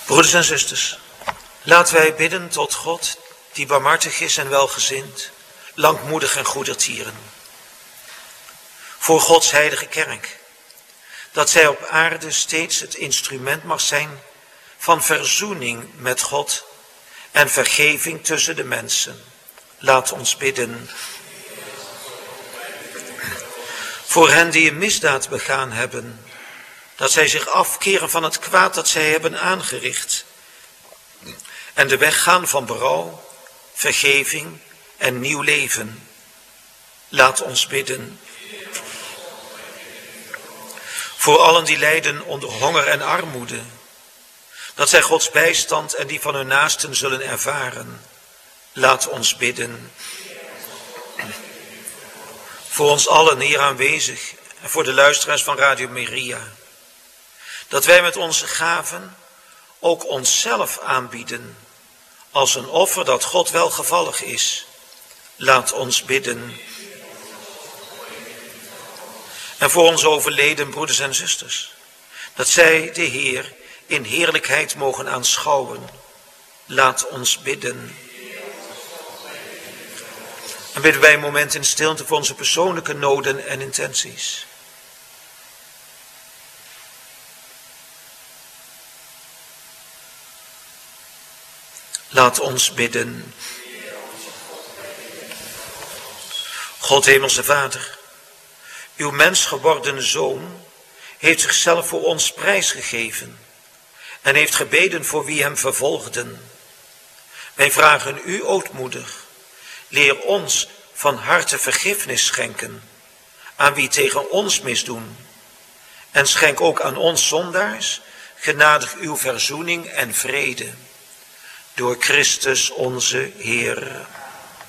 Broeders en zusters, laten wij bidden tot God, die barmhartig is en welgezind, langmoedig en goedertieren. Voor Gods heilige kerk, dat zij op aarde steeds het instrument mag zijn van verzoening met God en vergeving tussen de mensen. Laat ons bidden. Voor hen die een misdaad begaan hebben, dat zij zich afkeren van het kwaad dat zij hebben aangericht en de weg gaan van berouw, vergeving en nieuw leven. Laat ons bidden. Voor allen die lijden onder honger en armoede, dat zij Gods bijstand en die van hun naasten zullen ervaren. Laat ons bidden. Voor ons allen hier aanwezig en voor de luisteraars van Radio Maria, dat wij met onze gaven ook onszelf aanbieden als een offer dat God welgevallig is. Laat ons bidden. En voor onze overleden broeders en zusters, dat zij de Heer in heerlijkheid mogen aanschouwen. Laat ons bidden. En bidden wij een moment in stilte voor onze persoonlijke noden en intenties. Laat ons bidden. God, hemelse Vader, uw mens geworden Zoon heeft zichzelf voor ons prijsgegeven en heeft gebeden voor wie hem vervolgden. Wij vragen u ootmoedig, leer ons van harte vergiffenis schenken aan wie tegen ons misdoen. En schenk ook aan ons zondaars genadig uw verzoening en vrede. Door Christus onze Heer.